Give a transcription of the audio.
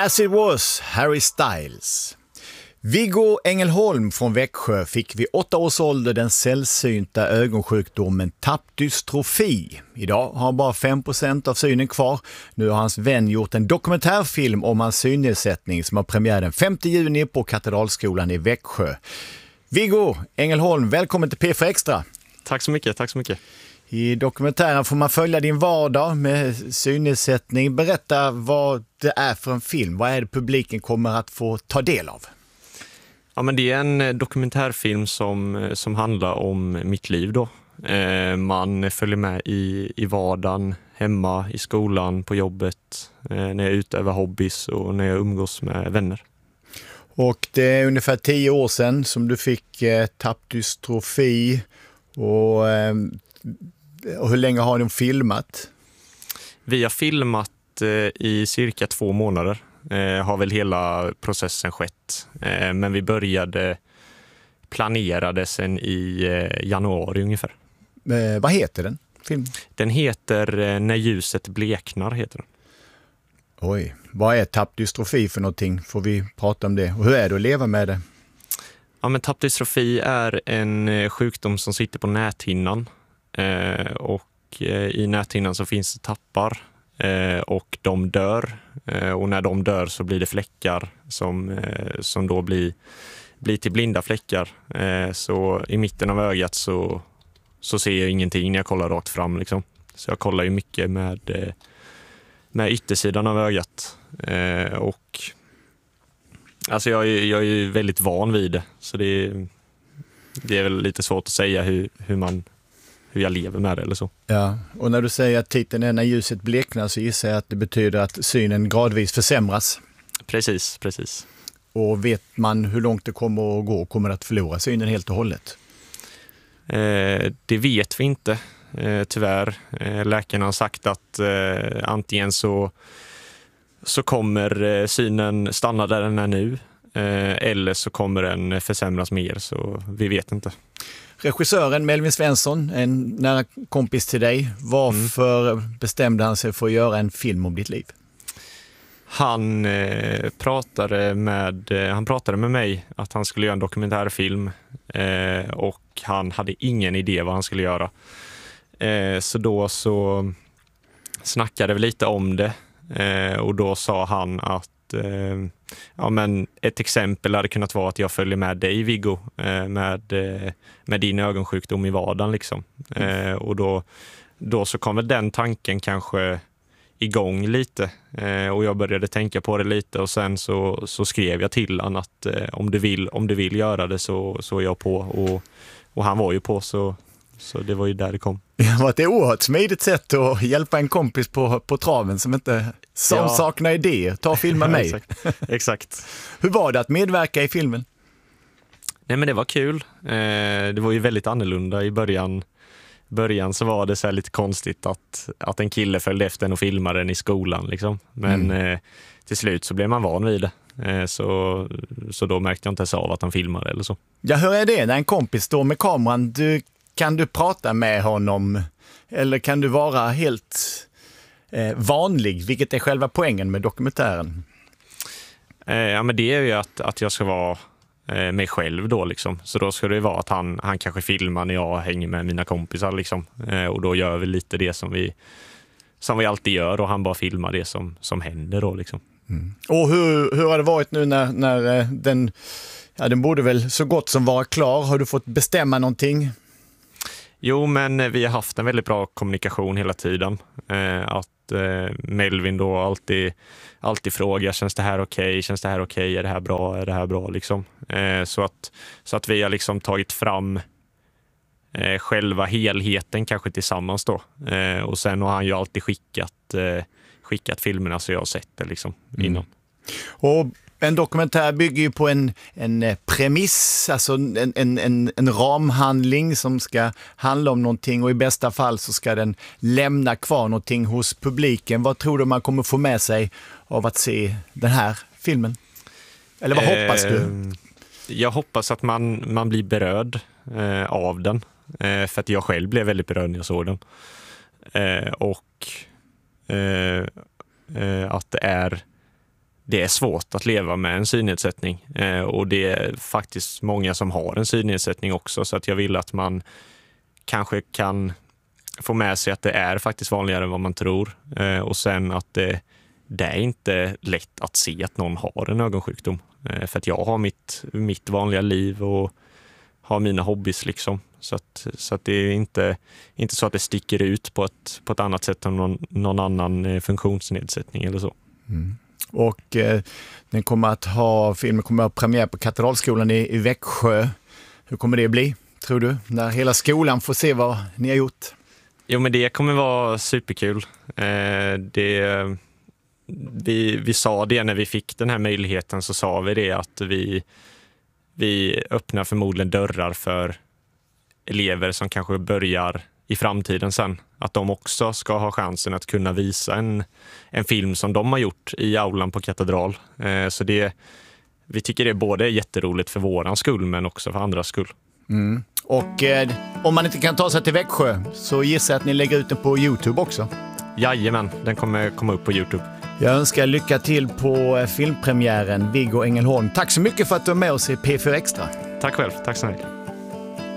As it was, Harry Styles. Viggo Engelholm från Växjö fick vid 8 års ålder den sällsynta ögonsjukdomen tappdystrofi. Idag har han bara 5% av synen kvar. Nu har hans vän gjort en dokumentärfilm om hans synnedsättning som har premiär den 5 juni på Katedralskolan i Växjö. Viggo Engelholm, välkommen till P4 Extra. Tack så mycket, tack så mycket. I dokumentären får man följa din vardag med synnedsättning. Berätta vad det är för en film. Vad är det publiken kommer att få ta del av? Ja, men det är en dokumentärfilm som handlar om mitt liv då. Man följer med i vardagen, hemma, i skolan, på jobbet, när jag utövar hobbys och när jag umgås med vänner. Och det är ungefär 10 år sedan som du fick tappdystrofi. Och hur länge har du filmat? Vi har filmat i cirka 2 månader. Har väl hela processen skett. Men vi började planera sen i januari ungefär. Vad heter den? Film? Den heter När ljuset bleknar heter den. Oj, vad är tappdystrofi för någonting? Får vi prata om det? Och hur är det att leva med det? Ja, men tappdystrofi är en sjukdom som sitter på näthinnan. Och i näthinnan så finns det tappar. Och de dör. Och när de dör så blir det fläckar som då blir till blinda fläckar. Så i mitten av ögat så ser jag ingenting när jag kollar rakt fram. Liksom. Så jag kollar ju mycket med yttersidan av ögat. Och alltså jag är ju väldigt van vid det. Så det är väl lite svårt att säga hur jag lever med det eller så. Ja, och när du säger att titeln är När ljuset bleknar så gissar jag att det betyder att synen gradvis försämras. Precis. Och vet man hur långt det kommer att gå? Kommer det att förlora synen helt och hållet? Det vet vi inte, tyvärr. Läkarna har sagt att antingen så kommer synen stanna där den är nu eller så kommer den försämras mer, så vi vet inte. Regissören Melvin Svensson, en nära kompis till dig, varför bestämde han sig för att göra en film om ditt liv? Han pratade med mig att han skulle göra en dokumentärfilm och han hade ingen idé vad han skulle göra. Så då så snackade vi lite om det och då sa han att ja, men ett exempel hade kunnat vara att jag följer med dig, Viggo, med din ögonsjukdom i vardagen liksom. Och då så kom väl den tanken kanske igång lite och jag började tänka på det lite och sen så skrev jag till han att om du vill göra det så är jag på och han var ju på, så det var ju där det kom. Det var ett oerhört smidigt sätt att hjälpa en kompis på traven som saknar idéer. Ta och filma mig. Exakt. Hur var det att medverka i filmen? Nej, men det var kul. Det var ju väldigt annorlunda i början så var det så här lite konstigt att en kille följde efter en och filmade den i skolan liksom. Men till slut så blev man van vid det. Så då märkte jag inte ens av att han filmade eller så. Ja, hur är det när en kompis står med kameran? Kan du prata med honom eller kan du vara helt vanlig? Vilket är själva poängen med dokumentären? Ja, men det är ju att jag ska vara mig själv då liksom. Så då ska det vara att han kanske filmar när jag hänger med mina kompisar liksom. Och då gör vi lite det som vi alltid gör och han bara filmar det som händer då liksom. Och hur har det varit nu när den borde väl så gott som vara klar? Har du fått bestämma någonting? Jo, men vi har haft en väldigt bra kommunikation hela tiden. Att Melvin då alltid frågar, känns det här okej? Känns det här okej? Är det här bra? Är det här bra? Liksom. Så att vi har liksom tagit fram själva helheten kanske tillsammans då. Och sen har han ju alltid skickat filmerna så jag har sett det liksom innan. Och en dokumentär bygger ju på en premiss, alltså en ramhandling som ska handla om någonting och i bästa fall så ska den lämna kvar någonting hos publiken. Vad tror du man kommer få med sig av att se den här filmen? Eller vad hoppas du? Jag hoppas att man blir berörd av den. För att jag själv blev väldigt berörd när jag såg den. Och att det är det är svårt att leva med en synnedsättning och det är faktiskt många som har en synnedsättning också, så att jag vill att man kanske kan få med sig att det är faktiskt vanligare än vad man tror och sen att det är inte lätt att se att någon har en ögonsjukdom för att jag har mitt vanliga liv och har mina hobbys liksom. Så att det är inte så att det sticker ut på ett annat sätt än någon annan funktionsnedsättning eller så. Mm. Och filmen kommer att ha premiär på Katedralskolan i Växjö. Hur kommer det bli, tror du? När hela skolan får se vad ni har gjort? Jo, men det kommer vara superkul. Vi sa det när vi fick den här möjligheten, så sa vi det att vi öppnar förmodligen dörrar för elever som kanske börjar i framtiden sen. Att de också ska ha chansen att kunna visa en film som de har gjort i aulan på Katedral. Så vi tycker det är både jätteroligt för våran skull men också för andras skull. Mm. Och om man inte kan ta sig till Växjö så gissar jag att ni lägger ut den på YouTube också. Jajamän, den kommer komma upp på YouTube. Jag önskar lycka till på filmpremiären Viggo Engelholm. Tack så mycket för att du är med oss i P4 Extra. Tack själv, tack så mycket.